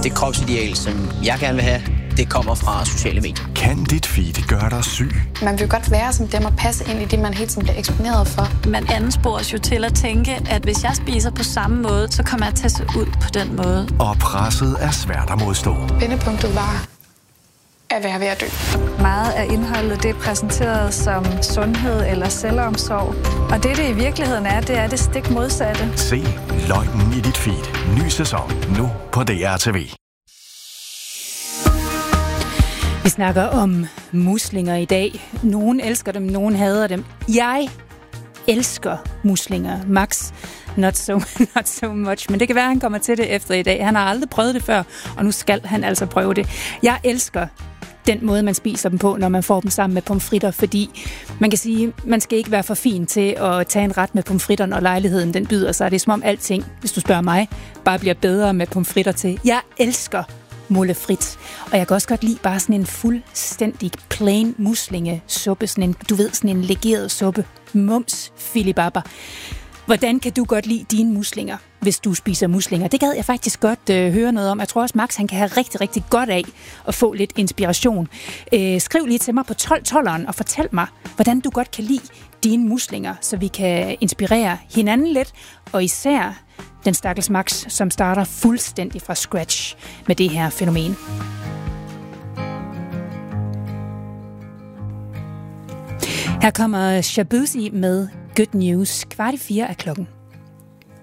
Det kropsideal, som jeg gerne vil have, det kommer fra sociale medier. Kan dit feed gøre dig syg? Man vil godt være som dem og passe ind i det, man hele tiden bliver eksponeret for. Man anspores jo til at tænke, at hvis jeg spiser på samme måde, så kommer jeg til at se ud på den måde. Og presset er svært at modstå. Vendepunktet var at være ved at dø. Meget af indholdet det er præsenteret som sundhed eller selvomsorg. Og det i virkeligheden er, det er det stik modsatte. Se løgnen i dit feed. Ny sæson nu på DRTV. Vi snakker om muslinger i dag. Nogen elsker dem, nogen hader dem. Jeg elsker muslinger. Max, not so much. Men det kan være, at han kommer til det efter i dag. Han har aldrig prøvet det før, og nu skal han altså prøve det. Jeg elsker den måde, man spiser dem på, når man får dem sammen med pomfritter, fordi man kan sige, man skal ikke være for fin til at tage en ret med pomfritter, når lejligheden den byder sig. Det er som om alting, hvis du spørger mig, bare bliver bedre med pomfritter til. Jeg elsker mullefrit. Og jeg kan også godt lide bare sådan en fuldstændig plain muslingesuppe, sådan en, du ved, sådan en legeret suppe. Mums filibabber. Hvordan kan du godt lide dine muslinger, hvis du spiser muslinger? Det gad jeg faktisk godt høre noget om. Jeg tror også, Max han kan have rigtig, rigtig godt af at få lidt inspiration. Skriv lige til mig på 1212'eren og fortæl mig, hvordan du godt kan lide dine muslinger, så vi kan inspirere hinanden lidt, og især den stakkels Max, som starter fuldstændig fra scratch med det her fænomen. Her kommer Shabuzi med Good News. 3:15 er klokken.